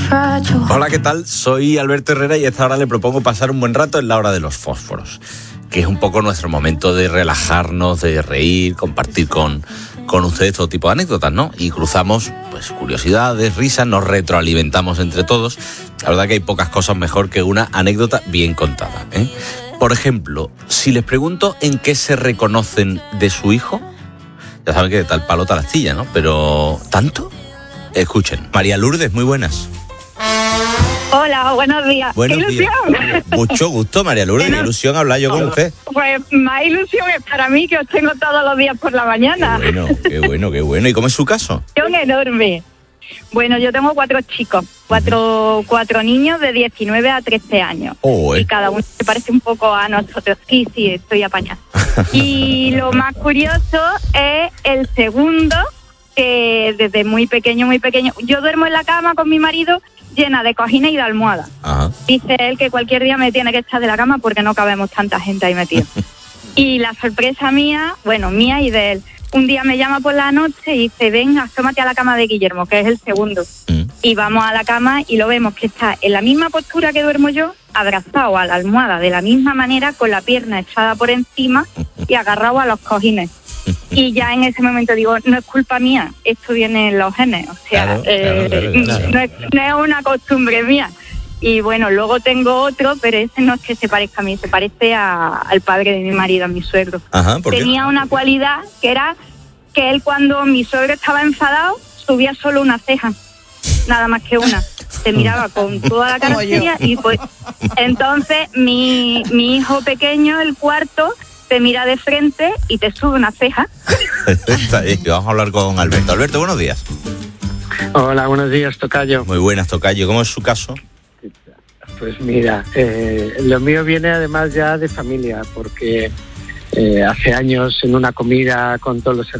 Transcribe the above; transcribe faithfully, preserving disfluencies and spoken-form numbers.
Hola, ¿qué tal? Soy Alberto Herrera y a esta hora le propongo pasar un buen rato en la hora de los fósforos, que es un poco nuestro momento de relajarnos, de reír, compartir con, con ustedes todo tipo de anécdotas, ¿no? Y cruzamos, pues, curiosidades, risas, nos retroalimentamos entre todos. La verdad que hay pocas cosas mejor que una anécdota bien contada, ¿eh? Por ejemplo, si les pregunto en qué se reconocen de su hijo, ya saben que de tal palo tal astilla, ¿no? Pero, ¿tanto? Escuchen. María Lourdes, muy buenas. Hola, buenos días. Buenos ¡Qué ilusión! días. Mucho gusto, María Lourdes. Qué ilusión hablar yo con usted. Pues más ilusión es para mí, que os tengo todos los días por la mañana. Qué bueno, qué bueno, qué bueno. ¿Y cómo es su caso? Ilusión enorme. Bueno, yo tengo cuatro chicos, cuatro, cuatro niños de diecinueve a trece años. Oh, eh. Y cada uno se parece un poco a nosotros. Sí, sí, estoy apañada. Y lo más curioso es el segundo, que desde muy pequeño, muy pequeño... Yo duermo en la cama con mi marido llena de cojines y de almohadas. Ajá. Dice él que cualquier día me tiene que echar de la cama porque no cabemos tanta gente ahí metida. Y la sorpresa mía, bueno, mía y de él, un día me llama por la noche y dice, ven, asómate a la cama de Guillermo, que es el segundo. Mm. Y vamos a la cama y lo vemos que está en la misma postura que duermo yo, abrazado a la almohada de la misma manera, con la pierna echada por encima y agarrado a los cojines. Y ya en ese momento digo, no es culpa mía, esto viene en los genes, o sea, claro, eh, claro, claro, claro. No, es, no es una costumbre mía. Y bueno, luego tengo otro, pero ese no es que se parezca a mí, se parece a, al padre de mi marido, a mi suegro. Ajá, ¿por qué? Tenía una cualidad que era que él, cuando mi suegro estaba enfadado, subía solo una ceja, nada más que una. Se miraba con toda la cara seria y pues entonces mi, mi hijo pequeño, el cuarto, te mira de frente y te sube una ceja. Está bien, vamos a hablar con Alberto. Alberto, buenos días. Hola, buenos días, tocayo. Muy buenas, tocayo. ¿Cómo es su caso? Pues mira, eh, lo mío viene además ya de familia, porque eh, hace años en una comida con todos los